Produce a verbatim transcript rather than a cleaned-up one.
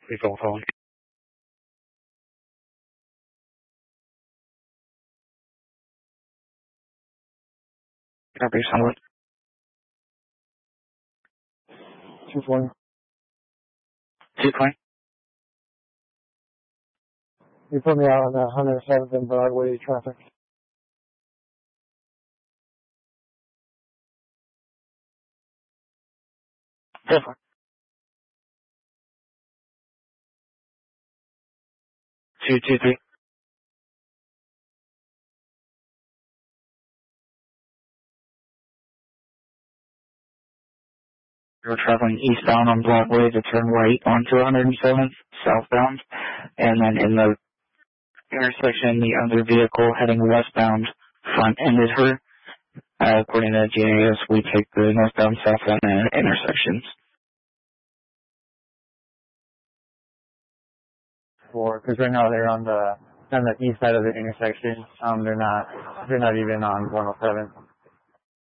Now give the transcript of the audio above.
Please hold phone. Copy, someone. two twenty. two twenty. You put me out on the one oh seventh and Broadway traffic. Different. two two three. You're traveling eastbound on Broadway to turn right onto one oh seventh, southbound, and then in the intersection, the other vehicle heading westbound front-ended her. Uh, according to G I S, we take the northbound, southbound uh, intersections. Four, because right now they're on the on the east side of the intersection. Um, they're not they're not even on one oh seven.